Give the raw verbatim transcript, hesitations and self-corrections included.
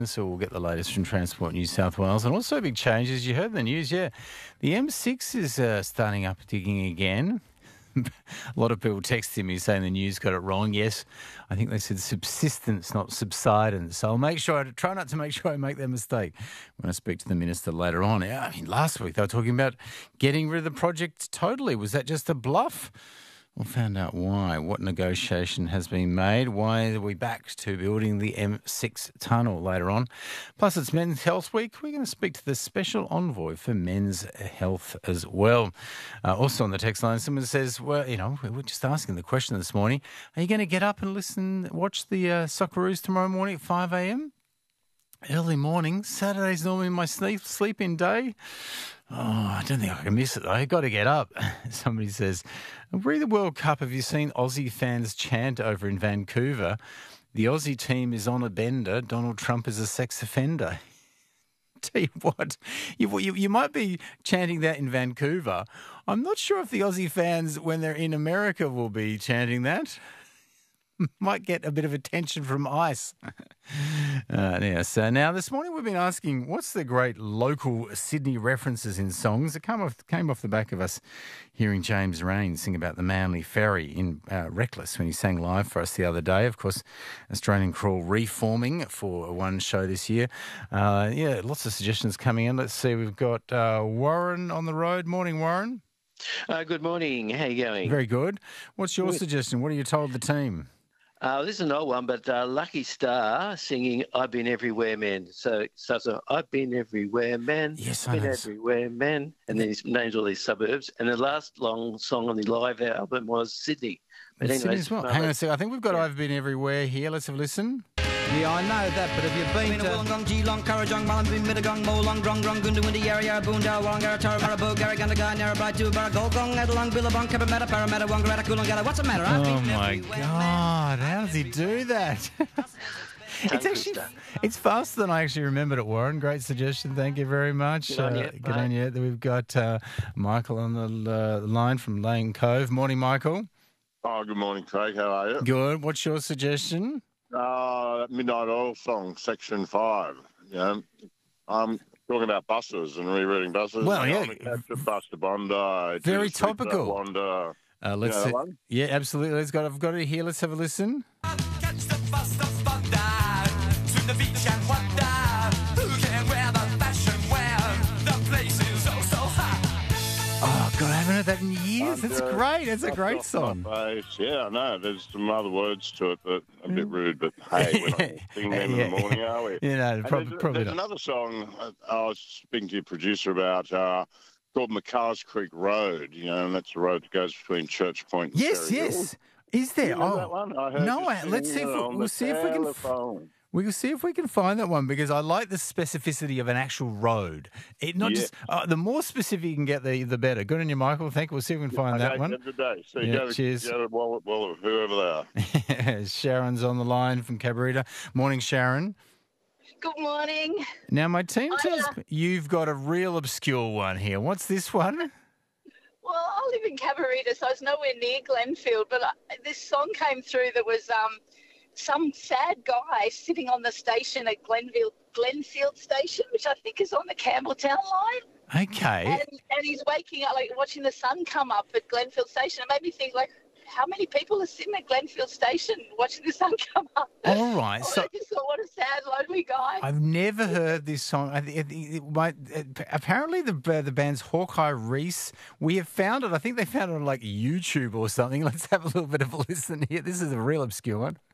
So we'll get the latest from Transport New South Wales. And also big changes. You heard the news, yeah. The M six is uh, starting up digging again. A lot of people texted me saying the news got it wrong. Yes, I think they said subsistence, not subsidence. So I'll make sure, I try not to make sure I make that mistake when I speak to the minister later on. I mean, last week they were talking about getting rid of the project totally. Was that just a bluff? We'll find out why, what negotiation has been made, why are we back to building the M six tunnel later on. Plus, it's Men's Health Week. We're going to speak to the Special Envoy for Men's Health as well. Uh, also on the text line, someone says, well, you know, we were just asking the question this morning, are you going to get up and listen, watch the uh, Socceroos tomorrow morning at five a.m? Early morning. Saturday's normally my sleep sleep-in day. Oh, I don't think I can miss it, though. I've got to get up. Somebody says, re the World Cup, have you seen Aussie fans chant over in Vancouver? The Aussie team is on a bender. Donald Trump is a sex offender. Tell you what, you, you, you might be chanting that in Vancouver. I'm not sure if the Aussie fans, when they're in America, will be chanting that. Might get a bit of attention from ICE. uh, yeah, so now this morning we've been asking, what's the great local Sydney references in songs? It came off, came off the back of us hearing James Raine sing about the Manly Ferry in uh, Reckless when he sang live for us the other day. Of course, Australian Crawl reforming for one show this year. Uh, yeah, lots of suggestions coming in. Let's see, we've got uh, Warren on the road. Morning, Warren. Uh, good morning. How are you going? Very good. What's your good. suggestion? What are you told the team? Uh, this is an old one, but uh, Lucky Star singing "I've Been Everywhere, Man." So, so, so I've been everywhere, man. Yes, I've I been know. everywhere, man. And then he names all these suburbs. And the last long song on the live album was Sydney. But Sydney anyways, as well. Hang on a second. I think we've got Yeah. I've Been Everywhere here. Let's have a listen. Yeah, I know that, but have you been to Wollongong, Geelong, Currajong, Mullumbin, Mittagong, Molong, Grong, Grong, Gunda, Windy, Yarra, Yarra, Boondale, Wongarra, Turramurra, Garrigunda, Narra, Bright, Toobarra, Golgong, Adelong, Billabong, Cabramatta, Parramatta, Wongarata, Coolangatta. What's the matter? I've Oh been my everywhere, God! How does he do that? It's actually it's faster than I actually remembered it, Warren. Great suggestion. Thank you very much. Good on you, uh, good on you. We've got uh, Michael on the uh, line from Lane Cove. Morning, Michael. Oh, good morning, Craig. How are you? Good. What's your suggestion? Uh, Midnight Oil song, Section five. You know, I'm talking about buses and rerouting buses. Well, yeah. I'm a catch a bus to Bondi. Very to Sweet topical. Bondi. Uh, let's You know that see- one? yeah, absolutely. Let's got. I've got it here. Let's have a listen. Catch the bus to Bondi, swim the beach and wonder who can wear the fashion wear. The place is oh so hot. Oh God, I haven't heard that in years. That's Uh, great. That's a Off- great off song. my face. Yeah, I know. There's some other words to it that are a bit rude, but hey, we're not going to sing them Yeah. in the morning, are we? You know, And prob- there's, probably there's not. another song uh, I was speaking to your producer about uh, called McCarrs Creek Road, you know, and that's the road that goes between Church Point and Yes, Ferry Hill. yes. Is there? You know oh, that one? I heard no. you I- let's see singing if it we, on we'll the see if we can. f- telephone. We will see if we can find that one because I like the specificity of an actual road. It not Yeah. just uh, the more specific you can get, the the better. Good on you, Michael. Thank you. We'll see if we can find that Okay, one. Have a good day. See Yeah, you. Go, cheers. Go to Wallet, Wallet, whoever they are. Sharon's on the line from Cabarita. Morning, Sharon. Good morning. Now, my team I, tells uh, me you've got a real obscure one here. What's this one? Well, I live in Cabarita, so it's nowhere near Glenfield, but I, this song came through that was um, some sad guy sitting on the station at Glenville, Glenfield Station, which I think is on the Campbelltown line. Okay. And, and he's waking up, like watching the sun come up at Glenfield Station. It made me think, like, how many people are sitting at Glenfield Station watching the sun come up? All right. So I just thought, what a sad, lonely guy. I've never heard this song. I, it, it, my, it, apparently, the uh, the band's Hawkeye Reese. We have found it. I think they found it on like YouTube or something. Let's have a little bit of a listen here. This is a real obscure one.